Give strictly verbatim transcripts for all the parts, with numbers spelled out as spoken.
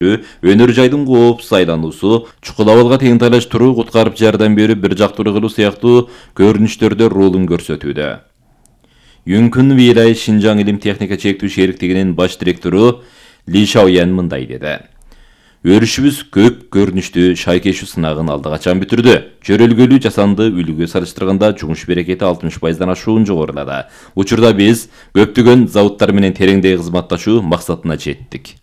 өнөр жайдын коопсуз айлануусу, чукул абалга теңтайлаштыруу, куткарып жардам берүү, бир жактуу кылуу сыяктуу көрүнүштөрдө ролун көрсөтүүдө. Юнкун Вилай Шинжаң илим техника чектүү шериктигинин баш директору Ли Шаоян мындай деди. Өрүшүбүз көп көрүнүштүү шайкешүү сынагын алды качан бүтүрдү. Жөрөлгөлүү жасанды үлгүгө салыштырганда жумуш берекети алтымыш пайыздан ашуун жогорулады. Учурда биз көптөгөн заводдор менен тереңдей кызматташуу максатына жеттик.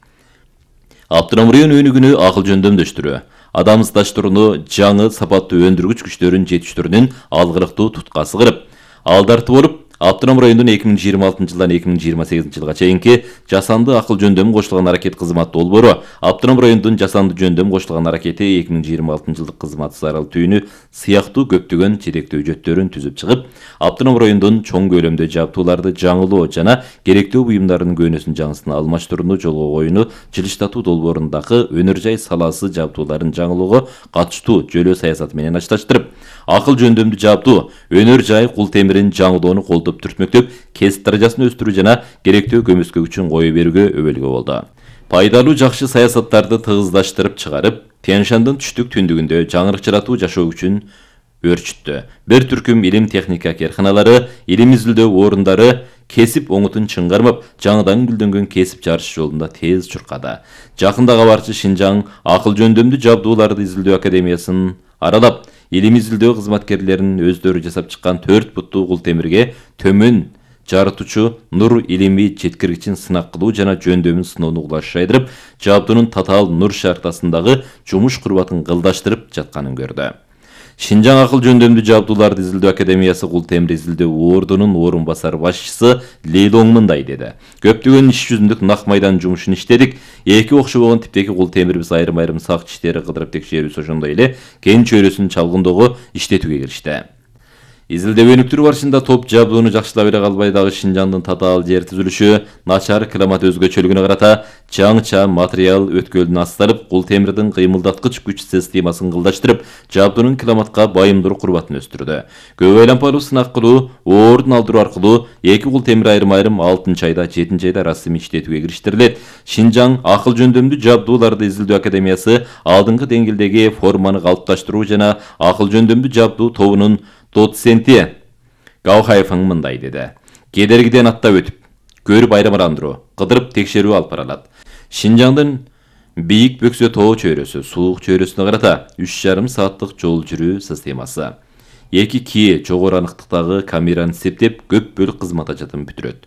Автоном район өнүгүүнү акыл жөндөмдөштүрүү, адамсыздаштырууну жаңы сапаттуу өндүргүч күчтөрүн жетиштирүүнүн алгырыктуу туткасы кырып, алдарты болуп, Автоном райондун эки миң жыйырма алтынчы жылдан эки миң жыйырма сегизинчи жылга чейинки жасанды акыл жөндөм кошулган аракет кызмат долбоору, Автоном райондун жасанды жөндөм кошулган аракети эки миң жыйырма алтынчы жылдык кызмат зарыл түйүнү сыяктуу көптөгөн жетектөө жөттөрүн түзүп чыгып, Автоном райондун чоң көлөмдө жабдууларды жаңылоо жана керектүү буюмдардын көнөсүн жаңысына алмаштырууну жолго коюуну жылыштатуу долбоорундагы өнөр жай саласы жабдууларын жаңылоого катыштуу жөлөө саясаты менен ашташтырып, акыл жөндөмдүү жабдуу, өнөр жай кул темирин жаңылоону колдоп түртмөктөп, кесип даражасын өстүрүү жана керектүү көмөскө күчүн кое берүүгө өбөлгө болду. Пайдалуу жакшы саясаттарды тыгыздаштырып чыгарып, Тянь-Шандын түштүк түндүгүндө жаңырык жаратуу жашоо күчүн өрчүттү. Бир түркүм илим техника керканалары, илим изилдөө орундары кесип оңутун чыңгармап, жаңыдан гүлдөнгөн кесип жарыш жолунда тез чуркады. Жакында кабарчы Шинжаң акыл жөндөмдүү жабдууларды изилдөө академиясын аралап, илим изилдөө кызматкерлеринин өздөрү жасап чыккан төрт буттуу кул темирге төмөн жарытуучу нур илими жеткиргичин сынак кылуу жана жөндөмүн сыноону улаш жайдырып, жабдуунун татаал нур шартасындагы жумуш курбатын кылдаштырып жатканын көрдү. Шинжаң акыл жөндөмдүү жабдууларды изилдөө академиясы кул темир изилдөө ордунун орун басар башчысы Лейлоң мындай деди. Көптөгөн иш жүзүндүк нак майдан жумушун иштедик. Эки окшобогон типтеги кул темирибиз айрым-айрым сак иштери кыдырып текшерүүсү ошондой эле кен чөйрөсүн чалгындоого иштетүүгө киришти. Изилдөө өнүктүрүү барышында топ жабдууну жакшылап эле калбай дагы Шинжаңдын татаал жер түзүлүшү, начар климат өзгөчөлүгүнө карата жаңча материал өткөлүн астырып, кул темирдин кыймылдаткыч күч системасын кылдаштырып, жабдуунун климатка байымдуу курбатын өстүрдү. Көп айланпалуу сынак кылуу, ордун алдыруу аркылуу эки кул темир айрым-айрым алтынчы айда, жетинчи айда расмий иштетүүгө кириштирилет. Шинжаң акыл жөндөмдүү жабдууларды изилдөө академиясы алдыңкы деңгээлдеги форманы калыпташтыруу жана акыл жөндөмдүү жабдуу тобунун доценти Гаухайфың мындай деди. Кедергиден аттап өтүп, көрүп айрымдандыруу, кыдырып текшерүү алып барылат. Шинжаңдын бийик бөксө тоо чөйрөсү, суук чөйрөсүнө карата үч жарым сааттык жол жүрүү системасы. эки ки жогору аныктыктагы камераны септеп, көп бөлүк кызмат ажатын бүтүрөт.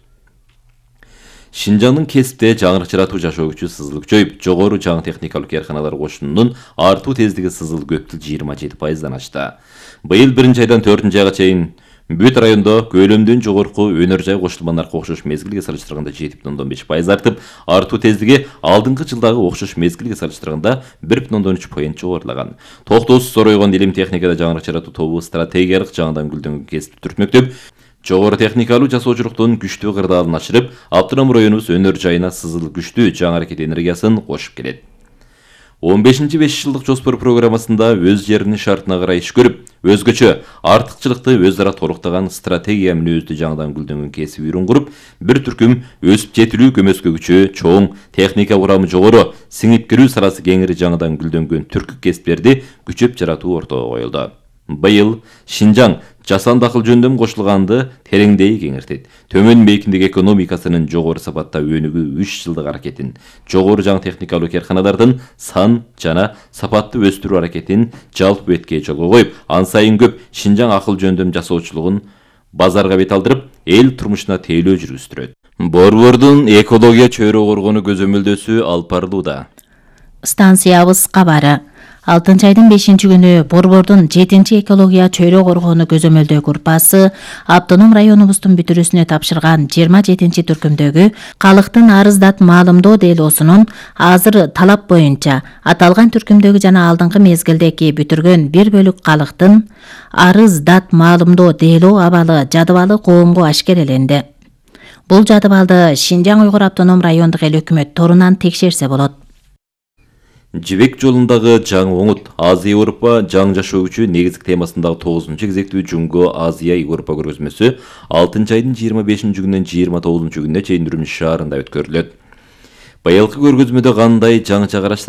Шинжаңдын кесипте жаңырык жаратуу жашоо күчү сызыл күчөйүп, жогору жаңы техникалык керканалар кошунунун артуу тездиги сызыл көптүл жыйырма жети пайыздан ашты. Быйыл биринчи айдан төртүнчү айга чейин бүт райондо көлөмдөн жогорку өнөр жай кошулман наркы окшош мезгилге салыштырганда жети бүтүн ондон беш пайыз артып, артуу тездиги алдыңкы жылдагы окшош мезгилге салыштырганда бир бүтүн ондон үч пайыз жогорулаган. Токтоосуз зоройгон илим техникада жаңырык жаратуу тобу стратегиялык жаңыдан гүлдөнгөн кесипти түртмөктөп, жогору техникалуу жасоочулуктун күчтүү кырдаалын ашырып, Автоном районубуз өнөр жайына сызыл күчтүү жаңы аракет энергиясын кошуп келет. он бешинчи беш жылдык жоспор программасында өз жеринин шартына карай иш көрүп, өзгөчө артыкчылыкты өз ара толуктаган стратегия мүнөздүү жаңыдан гүлдөнгөн кесип үйрүн куруп, бир түркүм өсүп жетилүү көмөскө күчү чоң, техника курамы жогору, сиңип кирүү саласы кеңири жаңыдан гүлдөнгөн түркү кесиптерди күчөп жаратуу ортого коюлду. Быйыл Шинжаң жасанды акыл жөндөм кошулганды тереңдей кеңиртет. Төмөн мейкиндик экономикасынын жогору сапатта өнүгүү үч жылдык аракетин, жогору жаңы техникалуу керканалардын сан жана сапатты өстүрүү аракетин жалпы бетке жолго коюп, ан сайын көп Шинжаң акыл жөндөм жасоочулугун базарга бет алдырып, эл турмушуна тейлөө жүргүздүрөт. Борбордун экология чөйрө коргонуу көзөмөлдөөсү алып барылууда. Станциябыз кабары. алтынчы айдын бешинчи күнү Борбордун жетинчи экология чөйрө коргоону көзөмөлдөө группасы Автоном районубуздун бүтүрүүсүнө тапшырган жыйырма жетинчи түркүмдөгү калктын арыздат маалымдоо делоосунун азыр талап боюнча аталган түркүмдөгү жана алдыңкы мезгилдеги бүтүргөн бир бөлүк калктын арыздат маалымдоо делоо абалы жадыбалы коомго ашкереленди. Бул жадыбалды Шинжаң Уйгур автоном райондук эл өкмөт торунан текшерсе болот. Жибек жолундагы жаңы оңут Азия Европа жаңы жашоо күчү негизги темасындагы тогузунчу кезектүү Жунго Азия Европа көргөзмөсү алтынчы айдын жыйырма бешинчи күнүнөн жыйырма тогузунчу күнүнө чейин Үрүмүч шаарында өткөрүлөт. Быйылкы көргөзмөдө кандай жаңыча караштар